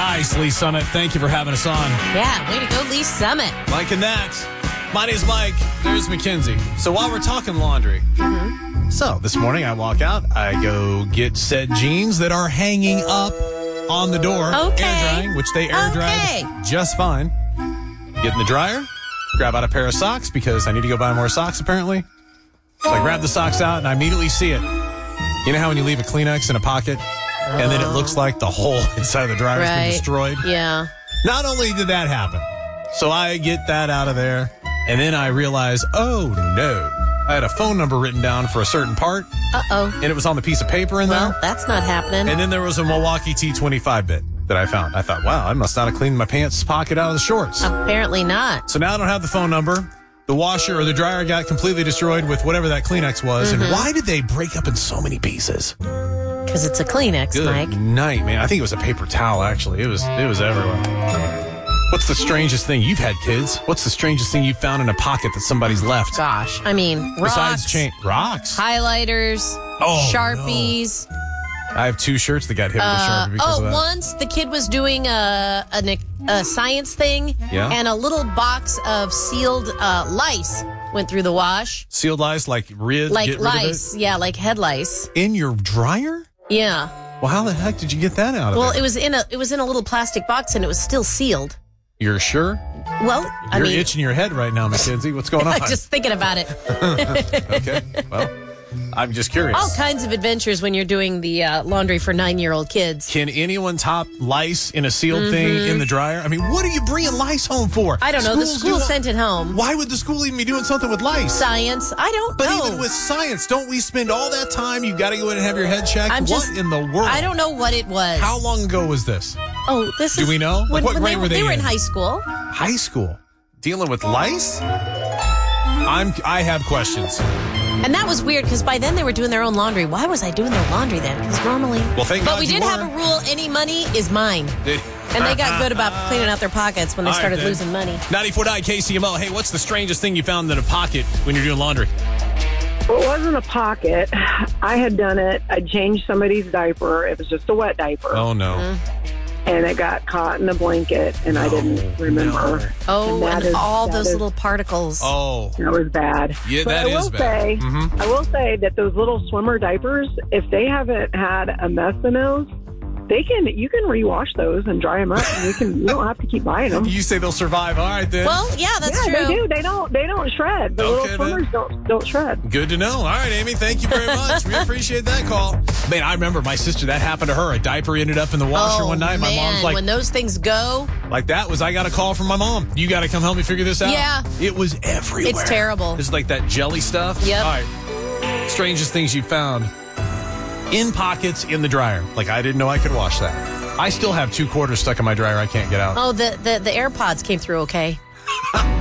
Nice, Lee Summit. Thank you for having us on. Yeah, way to go, Lee Summit. Liking that. My name's Mike. There's Mackenzie. So while we're talking laundry, so this morning I walk out, I go get said jeans that are hanging up on the door, air drying, which they air dried just fine. Get in the dryer, grab out a pair of socks because I need to go buy more socks apparently. So I grab the socks out and I immediately see it. You know how when you leave a Kleenex in a pocket and then it looks like the hole inside of the dryer has been destroyed? Yeah. Not only did that happen, so I get that out of there and then I realize, oh no, I had a phone number written down for a certain part. Uh-oh. And it was on the piece of paper in there. Well, that's not happening. And then there was a Milwaukee T25 bit that I found. I thought, wow, I must not have cleaned my pants pocket out of the shorts. Apparently not. So now I don't have the phone number. The washer or the dryer got completely destroyed with whatever that Kleenex was. And why did they break up in so many pieces? Because it's a Kleenex, Good Mike. night, man. I think it was a paper towel, actually. It was everywhere. What's the strangest thing? You've had kids. What's the strangest thing you found in a pocket that somebody's left? Gosh. I mean, rocks. Besides rocks? Highlighters. Sharpies. No. I have two shirts that got hit with a Sharpie because of that. Once the kid was doing a science thing, and a little box of sealed lice went through the wash. Sealed lice, like get rid lice, of it? yeah, like head lice. In your dryer? Yeah. Well, how the heck did you get that out of Well, there? it was in a little plastic box and it was still sealed. You're sure? Well, You're itching your head right now, Mackenzie. What's going on? I'm just thinking about it. Okay. Well, I'm just curious. All kinds of adventures when you're doing the laundry for 9-year-old kids. Can anyone top lice in a sealed thing in the dryer? I mean, what are you bringing lice home for? I don't know. The school sent it home. Why would the school even be doing something with lice? Science. I don't know. But even with science, don't we spend all that time? You got to go in and have your head checked? What in the world? I don't know what it was. How long ago was this? Oh, this is... Do we know? When what grade were they in? They were in high school. High school? Dealing with lice? I have questions. And that was weird because by then they were doing their own laundry. Why was I doing their laundry then? Because normally... Well, thank God But we did have a rule, any money is mine. And they got good about cleaning out their pockets when they started losing money. 94.9 KCMO. Hey, what's the strangest thing you found in a pocket when you're doing laundry? Well, it wasn't a pocket. I had done it. I changed somebody's diaper. It was just a wet diaper. Oh, no. And it got caught in a blanket, and I didn't remember. No. Oh, and all those little particles. Oh. That was bad. Yeah, that is bad. I will say that those little swimmer diapers, if they haven't had a mess in those, you can rewash those and dry them up, and you don't have to keep buying them. You say they'll survive. All right, then. Well, yeah, that's true. They do. They don't shred. The little swimmers don't shred. Good to know. All right, Amy, thank you very much. We appreciate that call. Man, I remember my sister, that happened to her. A diaper ended up in the washer one night. My mom's like, when those things go. Like I got a call from my mom. You got to come help me figure this out. Yeah. It was everywhere. It's terrible. It's like that jelly stuff. Yep. All right. Strangest things you found in pockets in the dryer. Like I didn't know I could wash that. I still have 2 quarters stuck in my dryer I can't get out. Oh, the AirPods came through okay.